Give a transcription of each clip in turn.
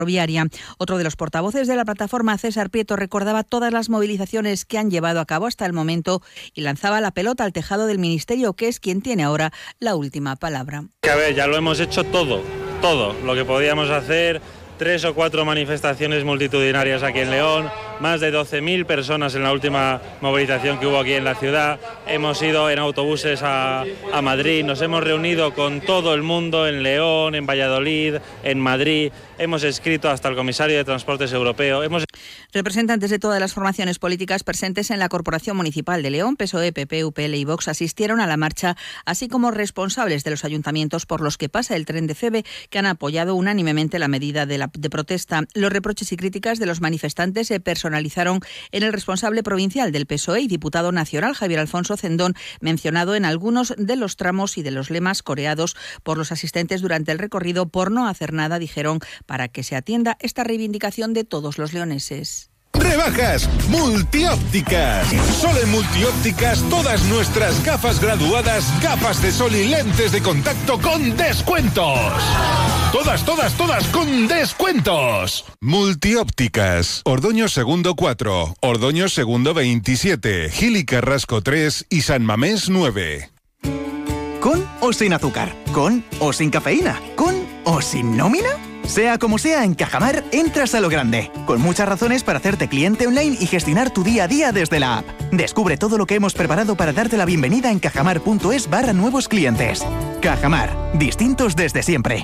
ferroviaria. Otro de los portavoces de la plataforma, César Prieto, recordaba todas las movilizaciones que han llevado a cabo hasta el momento y lanzaba la pelota al tejado del Ministerio, que es quien tiene ahora la última palabra. A ver, ya lo hemos hecho todo lo que podíamos hacer. 3 o 4 manifestaciones multitudinarias aquí en León, más de 12.000 personas en la última movilización que hubo aquí en la ciudad. Hemos ido en autobuses a Madrid, nos hemos reunido con todo el mundo en León, en Valladolid, en Madrid. Hemos escrito hasta el comisario de Transportes Europeo. Representantes de todas las formaciones políticas presentes en la Corporación Municipal de León, PSOE, PP, UPL y Vox, asistieron a la marcha, así como responsables de los ayuntamientos por los que pasa el tren de FEVE, que han apoyado unánimemente la medida de protesta. Los reproches y críticas de los manifestantes se personalizaron en el responsable provincial del PSOE y diputado nacional, Javier Alfonso Cendón, mencionado en algunos de los tramos y de los lemas coreados por los asistentes durante el recorrido por no hacer nada, dijeron, para que se atienda esta reivindicación de todos los leoneses. Rebajas Multiópticas. Solo en Multiópticas todas nuestras gafas graduadas, gafas de sol y lentes de contacto con descuentos. Todas con descuentos. Multiópticas. Ordoño Segundo 4, Ordoño Segundo 27, Gil y Carrasco 3 y San Mamés 9. ¿Con o sin azúcar? ¿Con o sin cafeína? ¿Con o sin nómina? Sea como sea, en Cajamar entras a lo grande, con muchas razones para hacerte cliente online y gestionar tu día a día desde la app. Descubre todo lo que hemos preparado para darte la bienvenida en cajamar.es/nuevos clientes. Cajamar, distintos desde siempre.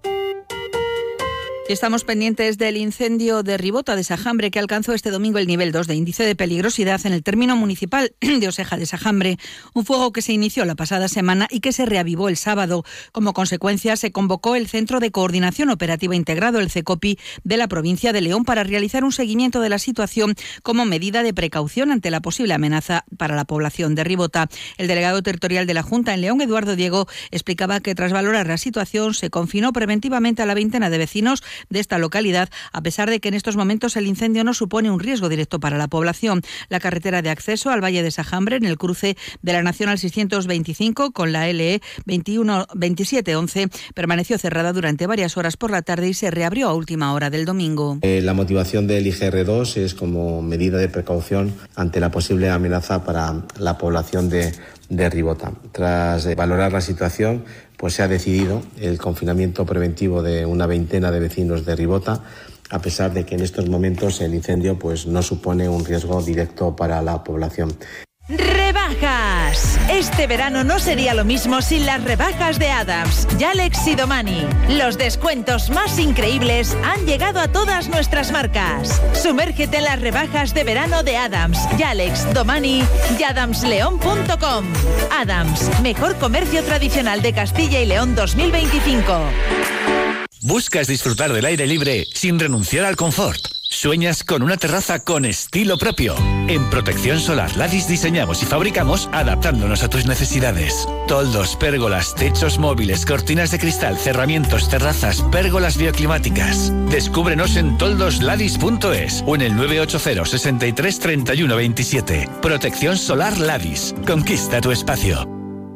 Estamos pendientes del incendio de Ribota de Sajambre, que alcanzó este domingo el nivel 2 de índice de peligrosidad en el término municipal de Oseja de Sajambre. Un fuego que se inició la pasada semana y que se reavivó el sábado. Como consecuencia, se convocó el Centro de Coordinación Operativa Integrado, el CECOPI, de la provincia de León para realizar un seguimiento de la situación como medida de precaución ante la posible amenaza para la población de Ribota. El delegado territorial de la Junta en León, Eduardo Diego, explicaba que tras valorar la situación se confinó preventivamente a la veintena de vecinos de esta localidad, a pesar de que en estos momentos el incendio no supone un riesgo directo para la población. La carretera de acceso al Valle de Sajambre, en el cruce de la Nacional 625 con la LE 2711, permaneció cerrada durante varias horas por la tarde y se reabrió a última hora del domingo. La motivación del IGR2 es como medida de precaución ante la posible amenaza para la población de Ribota. Tras valorar la situación, pues se ha decidido el confinamiento preventivo de una veintena de vecinos de Ribota, a pesar de que en estos momentos el incendio pues no supone un riesgo directo para la población. ¡Rebajas! Este verano no sería lo mismo sin las rebajas de Adams, Yalex y Domani. Los descuentos más increíbles han llegado a todas nuestras marcas. Sumérgete en las rebajas de verano de Adams, Yalex, Domani y adamsleon.com. Adams, mejor comercio tradicional de Castilla y León 2025. ¿Buscas disfrutar del aire libre sin renunciar al confort? ¿Sueñas con una terraza con estilo propio? En Protección Solar Ladis diseñamos y fabricamos adaptándonos a tus necesidades. Toldos, pérgolas, techos móviles, cortinas de cristal, cerramientos, terrazas, pérgolas bioclimáticas. Descúbrenos en toldosladis.es o en el 980 63 31 27. Protección Solar Ladis. Conquista tu espacio.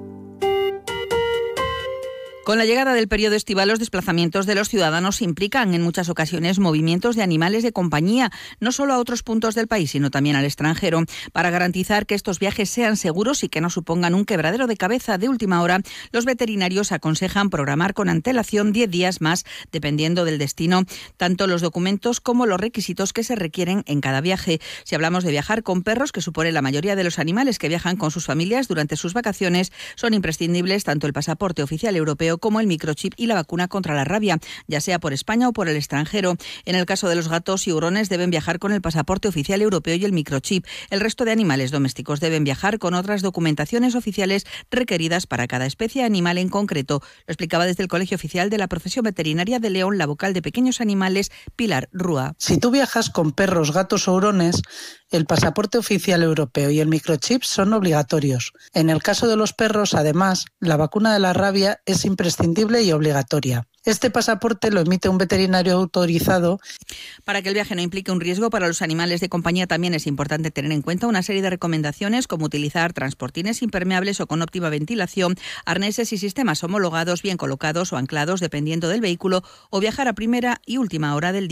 Con la llegada del periodo estival, los desplazamientos de los ciudadanos implican en muchas ocasiones movimientos de animales de compañía, no solo a otros puntos del país, sino también al extranjero. Para garantizar que estos viajes sean seguros y que no supongan un quebradero de cabeza de última hora, los veterinarios aconsejan programar con antelación 10 días más, dependiendo del destino, tanto los documentos como los requisitos que se requieren en cada viaje. Si hablamos de viajar con perros, que supone la mayoría de los animales que viajan con sus familias durante sus vacaciones, son imprescindibles tanto el pasaporte oficial europeo como el microchip y la vacuna contra la rabia, ya sea por España o por el extranjero. En el caso de los gatos y hurones deben viajar con el pasaporte oficial europeo y el microchip. El resto de animales domésticos deben viajar con otras documentaciones oficiales requeridas para cada especie animal en concreto. Lo explicaba desde el Colegio Oficial de la Profesión Veterinaria de León la vocal de Pequeños Animales, Pilar Rúa. Si tú viajas con perros, gatos o hurones, el pasaporte oficial europeo y el microchip son obligatorios. En el caso de los perros, además, la vacuna de la rabia es imprescindible y obligatoria. Este pasaporte lo emite un veterinario autorizado. Para que el viaje no implique un riesgo para los animales de compañía, también es importante tener en cuenta una serie de recomendaciones, como utilizar transportines impermeables o con óptima ventilación, arneses y sistemas homologados bien colocados o anclados dependiendo del vehículo, o viajar a primera y última hora del día.